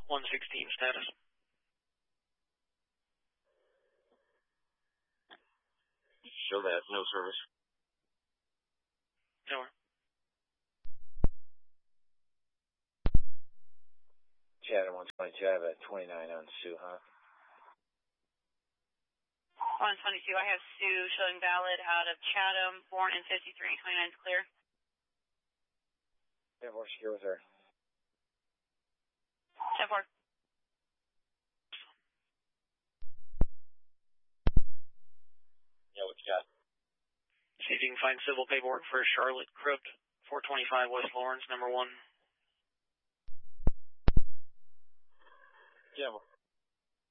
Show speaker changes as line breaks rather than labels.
116 status.
Show that, no service.
Nowhere.
Chatham 122, I have a 29 on Suha.
122, I have Sue showing valid out of Chatham, born in 53, 29 is clear.
Yeah, we're secure with her.
10-4.
Yeah, what you got?
See if you can find civil paperwork for Charlotte Crypt, 425 West Lawrence, number 1.
Yeah, well.